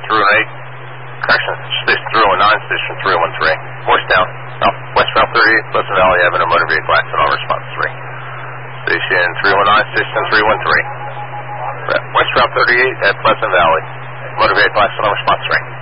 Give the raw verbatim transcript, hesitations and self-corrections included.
three one eight. Correction, station three one nine, station three one three. Voice down. South, West Route thirty-eight, Pleasant Valley Avenue, motor vehicle accident on response three. Station three one nine, station three one three. West Route thirty-eight at Pleasant Valley, motor vehicle accident on response three.